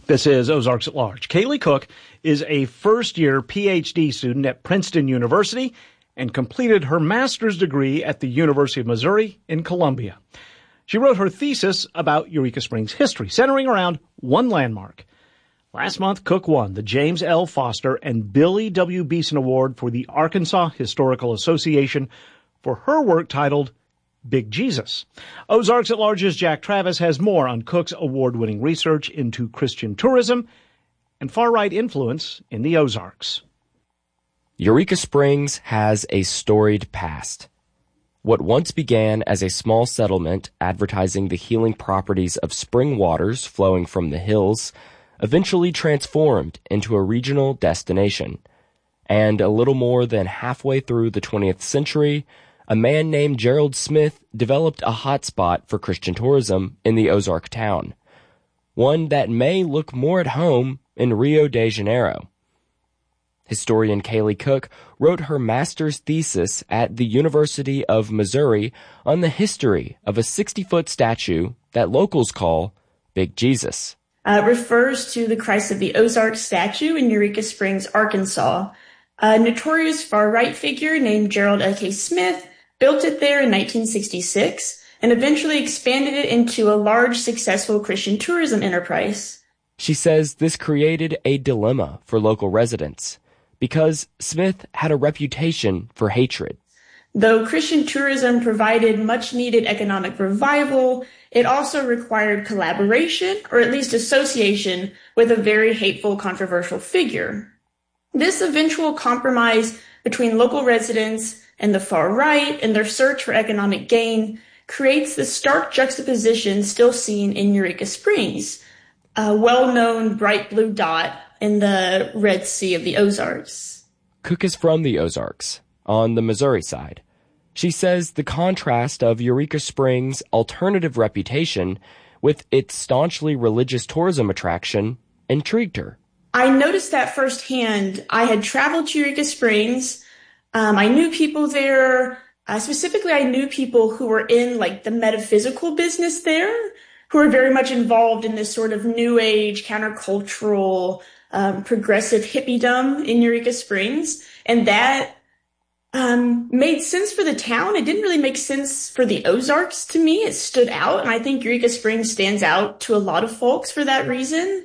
This is Ozarks at Large. Kaylee Cook is a first-year PhD student at Princeton University and completed her master's degree at the University of Missouri in Columbia. She wrote her thesis about Eureka Springs history, centering around one landmark. Last month, Cook won the James L. Foster and Billy W. Beeson Award for the Arkansas Historical Association for her work titled Big Jesus. Ozarks at Large's Jack Travis has more on Cook's award-winning research into Christian tourism and far-right influence in the Ozarks. Eureka Springs has a storied past. What once began as a small settlement advertising the healing properties of spring waters flowing from the hills eventually transformed into a regional destination. And a little more than halfway through the 20th century, a man named Gerald Smith developed a hotspot for Christian tourism in the Ozark town, one that may look more at home in Rio de Janeiro. Historian Kaylee Cook wrote her master's thesis at the University of Missouri on the history of a 60-foot statue that locals call Big Jesus. It refers to the Christ of the Ozarks statue in Eureka Springs, Arkansas. A notorious far-right figure named Gerald L.K. Smith built it there in 1966 and eventually expanded it into a large, successful Christian tourism enterprise. She says this created a dilemma for local residents because Smith had a reputation for hatred. Though Christian tourism provided much-needed economic revival, it also required collaboration, or at least association, with a very hateful, controversial figure. This eventual compromise between local residents and the far right and their search for economic gain creates the stark juxtaposition still seen in Eureka Springs, a well-known bright blue dot in the Red Sea of the Ozarks. Cook is from the Ozarks, on the Missouri side. She says the contrast of Eureka Springs' alternative reputation with its staunchly religious tourism attraction intrigued her. I noticed that firsthand. I had traveled to Eureka Springs. I knew people there. Specifically, I knew people who were in the metaphysical business there, who were very much involved in this sort of new age, countercultural, progressive hippiedom in Eureka Springs. And that made sense for the town. It didn't really make sense for the Ozarks to me. It stood out. And I think Eureka Springs stands out to a lot of folks for that reason.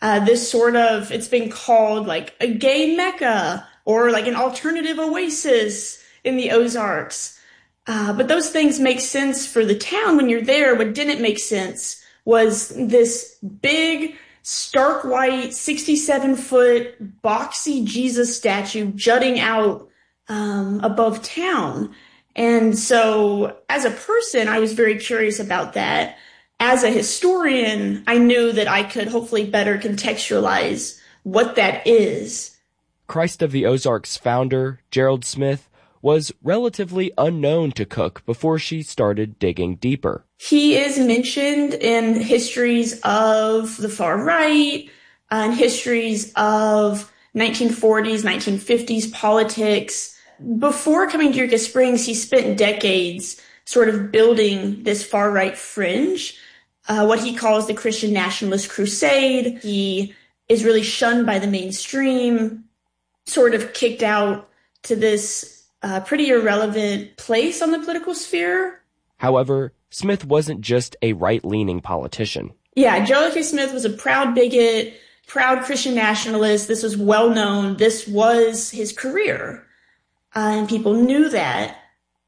It's been called a gay Mecca or an alternative oasis in the Ozarks. But those things make sense for the town when you're there. What didn't make sense was this big, stark white, 67-foot, boxy Jesus statue jutting out above town. And so as a person, I was very curious about that. As a historian, I knew that I could hopefully better contextualize what that is. Christ of the Ozarks founder, Gerald Smith, was relatively unknown to Cook before she started digging deeper. He is mentioned in histories of the far right, and histories of 1940s, 1950s politics. Before coming to Eureka Springs, he spent decades sort of building this far right fringe, what he calls the Christian nationalist crusade. He is really shunned by the mainstream, sort of kicked out to this pretty irrelevant place on the political sphere. However, Smith wasn't just a right-leaning politician. Yeah, Gerald K. Smith was a proud bigot, proud Christian nationalist. This was well known. This was his career. And people knew that.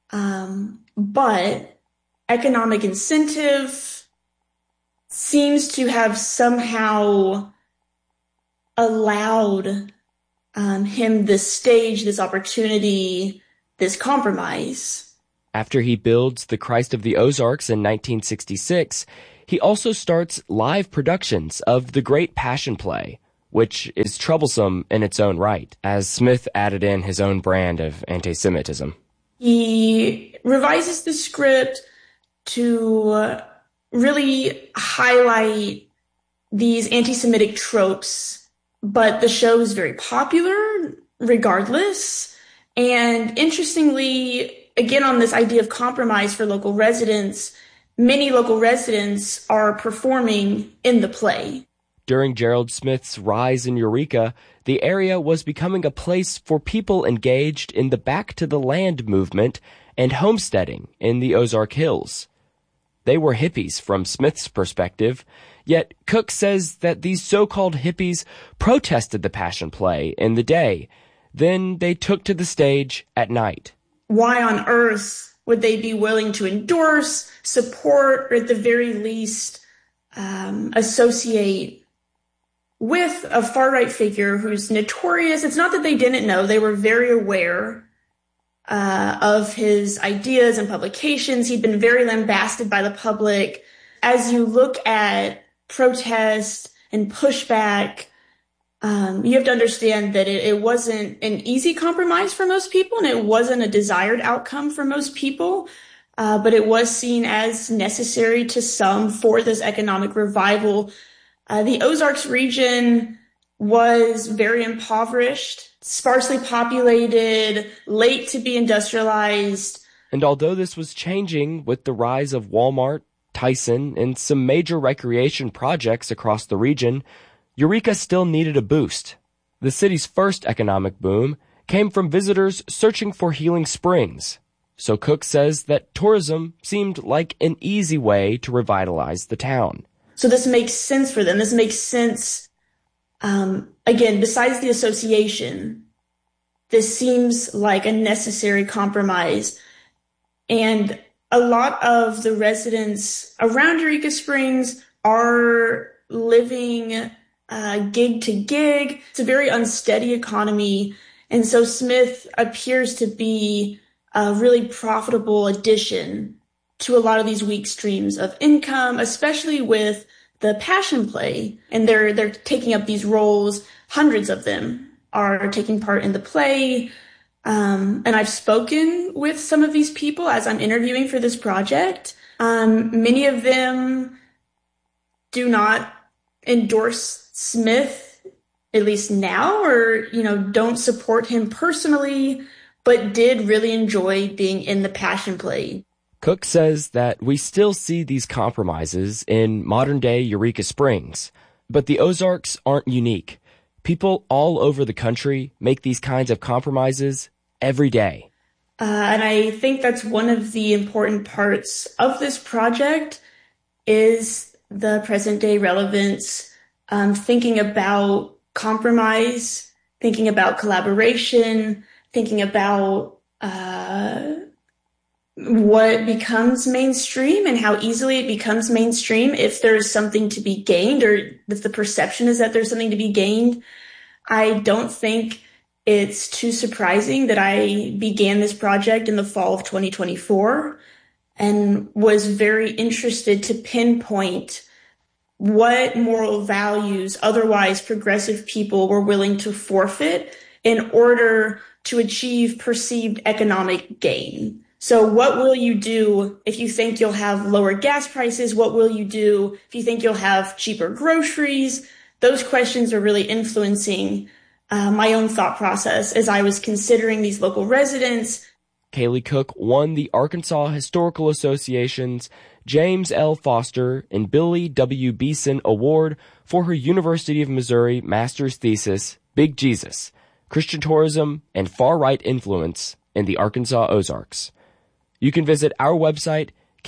But economic incentive seems to have somehow allowed him this stage, this opportunity, this compromise. After he builds the Christ of the Ozarks in 1966, he also starts live productions of The Great Passion Play, which is troublesome in its own right, as Smith added in his own brand of anti-Semitism. He revises the script to really highlight these anti-Semitic tropes, but the show is very popular regardless. And interestingly, again, on this idea of compromise for local residents, many local residents are performing in the play. During Gerald Smith's rise in Eureka, the area was becoming a place for people engaged in the Back to the Land movement and homesteading in the Ozark Hills. They were hippies from Smith's perspective, yet Cook says that these so-called hippies protested the Passion Play in the day. Then they took to the stage at night. Why on earth would they be willing to endorse, support, or at the very least associate with a far-right figure who's notorious? It's not that they didn't know. They were very aware of his ideas and publications. He'd been very lambasted by the public. As you look at protest and pushback, you have to understand that it wasn't an easy compromise for most people, and it wasn't a desired outcome for most people, but it was seen as necessary to some for this economic revival. The Ozarks region was very impoverished, sparsely populated, late to be industrialized. And although this was changing with the rise of Walmart, Tyson, and some major recreation projects across the region, Eureka still needed a boost. The city's first economic boom came from visitors searching for healing springs. So Cook says that tourism seemed like an easy way to revitalize the town. So this makes sense for them. This makes sense. Again, besides the association, this seems like a necessary compromise. And a lot of the residents around Eureka Springs are living gig to gig. It's a very unsteady economy. And so Smith appears to be a really profitable addition to a lot of these weak streams of income, especially with the Passion Play. And they're taking up these roles. Hundreds of them are taking part in the play. And I've spoken with some of these people as I'm interviewing for this project. Many of them do not endorse Smith, at least now, or, don't support him personally, but did really enjoy being in the Passion Play. Cook says that we still see these compromises in modern-day Eureka Springs, but the Ozarks aren't unique. People all over the country make these kinds of compromises every day. And I think that's one of the important parts of this project is the present-day relevance, thinking about compromise, thinking about collaboration, thinking about what becomes mainstream and how easily it becomes mainstream if there's something to be gained, or if the perception is that there's something to be gained. I don't think it's too surprising that I began this project in the fall of 2024 and was very interested to pinpoint what moral values otherwise progressive people were willing to forfeit in order to achieve perceived economic gain. So what will you do if you think you'll have lower gas prices? What will you do if you think you'll have cheaper groceries? Those questions are really influencing my own thought process as I was considering these local residents. Kaylee Cook won the Arkansas Historical Association's James L. Foster and Billy W. Beeson Award for her University of Missouri master's thesis, Big Jesus, Christian Tourism and Far-Right Influence in the Arkansas Ozarks. You can visit our website,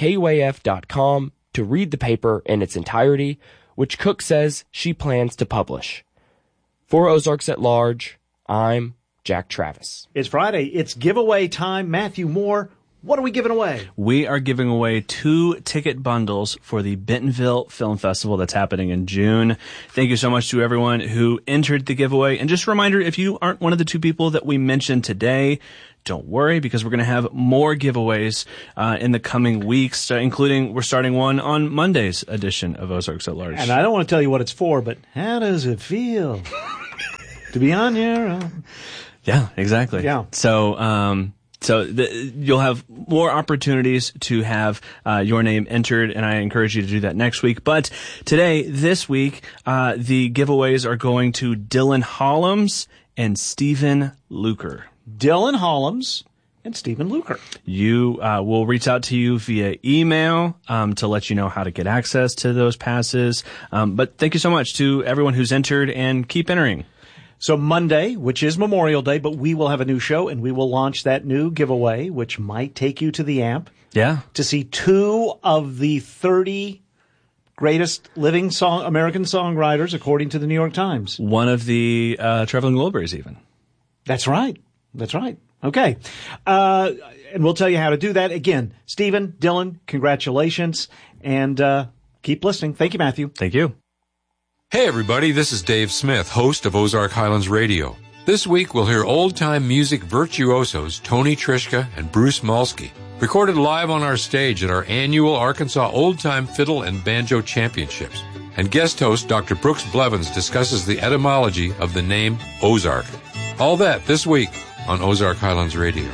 KUAF.com, to read the paper in its entirety, which Cook says she plans to publish. For Ozarks at Large, I'm Jack Travis. It's Friday. It's giveaway time. Matthew Moore, what are we giving away? We are giving away 2 ticket bundles for the Bentonville Film Festival that's happening in June. Thank you so much to everyone who entered the giveaway. And just a reminder, if you aren't one of the 2 people that we mentioned today, don't worry, because we're going to have more giveaways in the coming weeks, including we're starting one on Monday's edition of Ozarks at Large. And I don't want to tell you what it's for, but how does it feel to be on here? Yeah, exactly. Yeah. So, you'll have more opportunities to have your name entered, and I encourage you to do that next week. But this week, the giveaways are going to Dylan Hollums and Stephen Luker. Dylan Hollums, and Stephen Luker. You will reach out to you via email to let you know how to get access to those passes. But thank you so much to everyone who's entered, and keep entering. So Monday, which is Memorial Day, but we will have a new show, and we will launch that new giveaway, which might take you to the AMP. Yeah. To see 2 of the 30 greatest living American songwriters, according to the New York Times. One of the Traveling Wilburys, even. That's right. That's right. Okay. And we'll tell you how to do that. Again, Stephen, Dylan, congratulations, and keep listening. Thank you, Matthew. Thank you. Hey, everybody. This is Dave Smith, host of Ozark Highlands Radio. This week, we'll hear old-time music virtuosos Tony Trischka and Bruce Malsky, recorded live on our stage at our annual Arkansas Old Time Fiddle and Banjo Championships. And guest host Dr. Brooks Blevins discusses the etymology of the name Ozark. All that this week on Ozark Highlands Radio.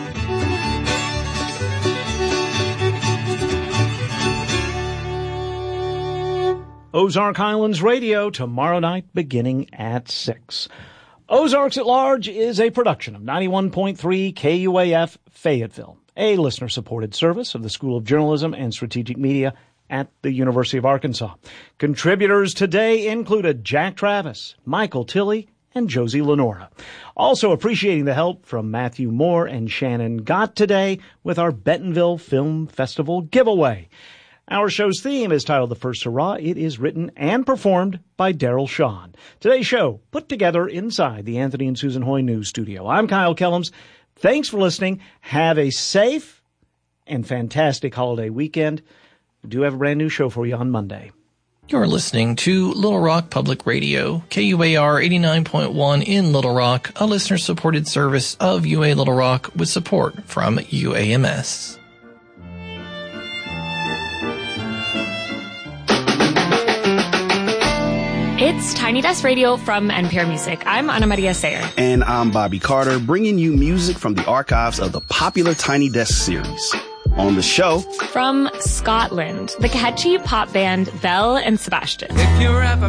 Ozark Highlands Radio, tomorrow night beginning at 6. Ozarks at Large is a production of 91.3 KUAF Fayetteville, a listener-supported service of the School of Journalism and Strategic Media at the University of Arkansas. Contributors today included Jack Travis, Michael Tilley, and Josie Lenora. Also appreciating the help from Matthew Moore and Shannon Gott today with our Bentonville Film Festival giveaway. Our show's theme is titled The First Hurrah. It is written and performed by Daryl Shawn. Today's show put together inside the Anthony and Susan Hoy News Studio. I'm Kyle Kellums. Thanks for listening. Have a safe and fantastic holiday weekend. We do have a brand new show for you on Monday. You're listening to Little Rock Public Radio, KUAR 89.1 in Little Rock, a listener-supported service of UA Little Rock with support from UAMS. It's Tiny Desk Radio from NPR Music. I'm Ana Maria Sayer. And I'm Bobby Carter, bringing you music from the archives of the popular Tiny Desk series. On the show, from Scotland, the catchy pop band Belle and Sebastian. If you wrap a